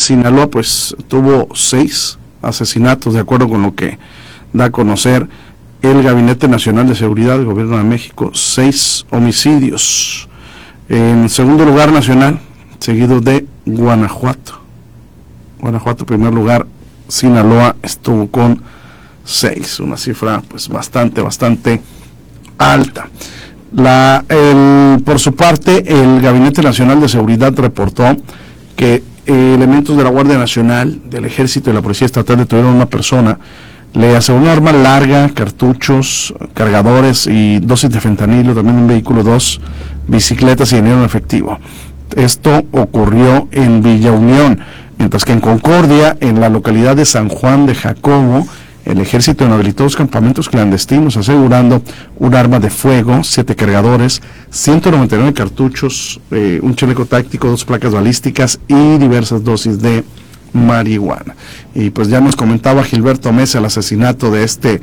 Sinaloa pues tuvo 6 asesinatos, de acuerdo con lo que da a conocer el Gabinete Nacional de Seguridad del Gobierno de México, 6 homicidios. En segundo lugar nacional, seguido de Guanajuato. Guanajuato, primer lugar, Sinaloa estuvo con 6, una cifra pues bastante alta. Por su parte, el Gabinete Nacional de Seguridad reportó que elementos de la Guardia Nacional, del Ejército y la Policía Estatal detuvieron a una persona, le aseguró una arma larga, cartuchos, cargadores y dosis de fentanilo, también un vehículo, 2 bicicletas y dinero en efectivo. Esto ocurrió en Villa Unión, mientras que en Concordia, en la localidad de San Juan de Jacobo, el ejército inhabilitó 2 campamentos clandestinos, asegurando un arma de fuego, 7 cargadores, 199 cartuchos, un chaleco táctico, 2 placas balísticas y diversas dosis de marihuana. Y pues ya nos comentaba Gilberto Mesa el asesinato de este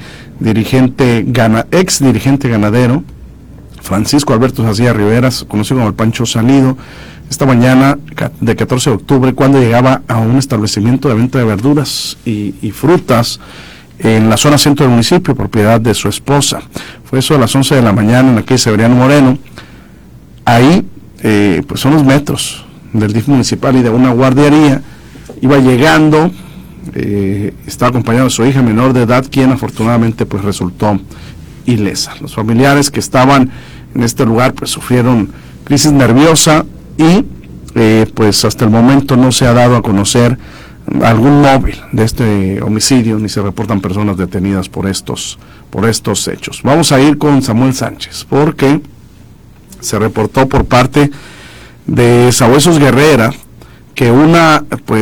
ex dirigente ganadero, Francisco Alberto Sacía Riveras, conocido como el Pancho Salido, esta mañana de 14 de octubre, cuando llegaba a un establecimiento de venta de verduras y frutas en la zona centro del municipio, propiedad de su esposa. Fue eso a las 11 de la mañana en la calle Severiano Moreno. Ahí, pues son unos metros del DIF municipal y de una guardería. Iba llegando, estaba acompañado de su hija menor de edad, quien afortunadamente pues resultó ilesa. Los familiares que estaban en este lugar pues sufrieron crisis nerviosa y pues hasta el momento no se ha dado a conocer algún móvil de este homicidio, ni se reportan personas detenidas por estos hechos. Vamos a ir con Samuel Sánchez, porque se reportó por parte de Sabuesos Guerrera que una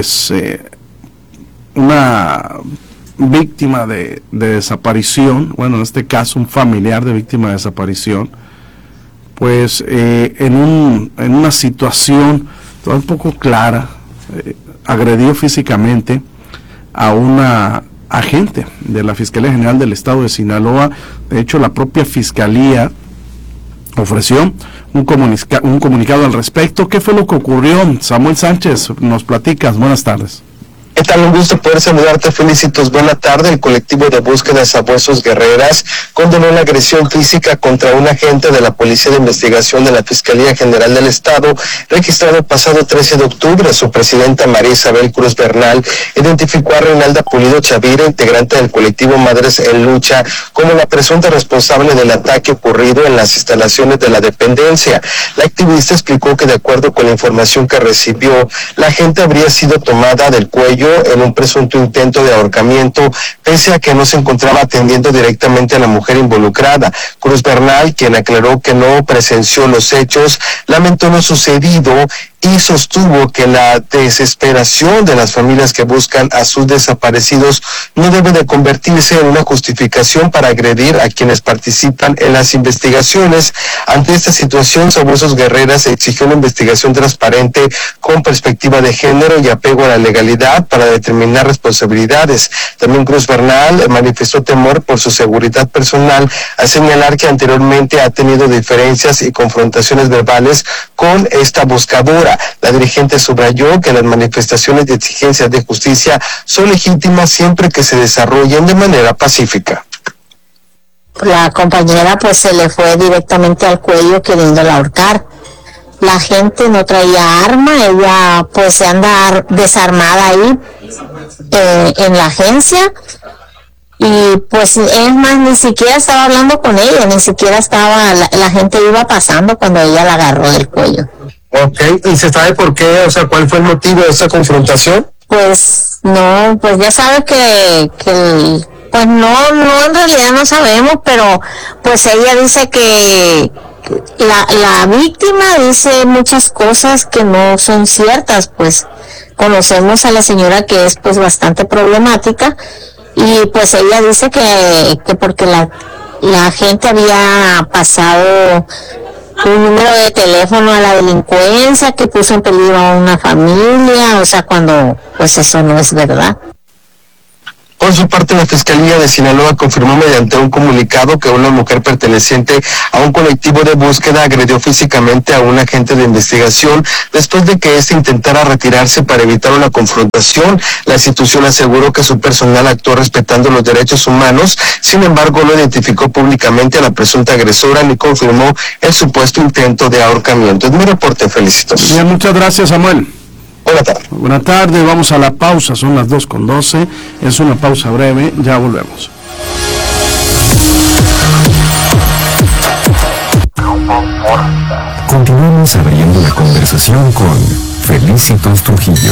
víctima de desaparición, bueno, en este caso un familiar de víctima de desaparición, pues en una situación un poco clara, agredió físicamente a una agente de la Fiscalía General del Estado de Sinaloa. De hecho, la propia Fiscalía ofreció un comunicado al respecto. ¿Qué fue lo que ocurrió? Samuel Sánchez, nos platicas. Buenas tardes. ¿Qué tal? Un gusto poder saludarte, Felicitos. Buena tarde. El colectivo de búsqueda Sabuesos Guerreras condenó la agresión física contra un agente de la Policía de Investigación de la Fiscalía General del Estado, registrado el pasado 13 de octubre. Su presidenta, María Isabel Cruz Bernal, identificó a Reinalda Pulido Chavira, integrante del colectivo Madres en Lucha, como la presunta responsable del ataque ocurrido en las instalaciones de la dependencia. La activista explicó que, de acuerdo con la información que recibió, la agente habría sido tomada del cuello en un presunto intento de ahorcamiento, pese a que no se encontraba atendiendo directamente a la mujer involucrada. Cruz Bernal, quien aclaró que no presenció los hechos, lamentó lo sucedido y sostuvo que la desesperación de las familias que buscan a sus desaparecidos no debe de convertirse en una justificación para agredir a quienes participan en las investigaciones. Ante esta situación, Sabuesos Guerreras exigió una investigación transparente con perspectiva de género y apego a la legalidad para determinar responsabilidades. También Cruz Bernal manifestó temor por su seguridad personal, al señalar que anteriormente ha tenido diferencias y confrontaciones verbales con esta buscadora. La dirigente subrayó que las manifestaciones de exigencias de justicia son legítimas siempre que se desarrollen de manera pacífica. La compañera pues se le fue directamente al cuello queriéndola ahorcar. La gente no traía arma, ella pues se anda desarmada ahí en la agencia. Y pues es más, ni siquiera estaba hablando con ella, ni siquiera estaba, la gente iba pasando cuando ella la agarró del cuello. Okay, ¿y se sabe por qué? O sea, ¿cuál fue el motivo de esta confrontación? Pues no, pues ya sabes que pues no, en realidad no sabemos, pero pues ella dice que la víctima dice muchas cosas que no son ciertas. Pues conocemos a la señora, que es pues bastante problemática, y pues ella dice que porque la gente había pasado un número de teléfono a la delincuencia, que puso en peligro a una familia, o sea, cuando pues eso no es verdad. Por su parte, la Fiscalía de Sinaloa confirmó mediante un comunicado que una mujer perteneciente a un colectivo de búsqueda agredió físicamente a un agente de investigación después de que éste intentara retirarse para evitar una confrontación. La institución aseguró que su personal actuó respetando los derechos humanos, sin embargo no identificó públicamente a la presunta agresora ni confirmó el supuesto intento de ahorcamiento. Es mi reporte, Felicitos. Bien, muchas gracias, Samuel. Buenas tardes. Buenas tardes, vamos a la pausa, son las 2:12, es una pausa breve, ya volvemos. Continuamos abriendo la conversación con Felicitos Trujillo.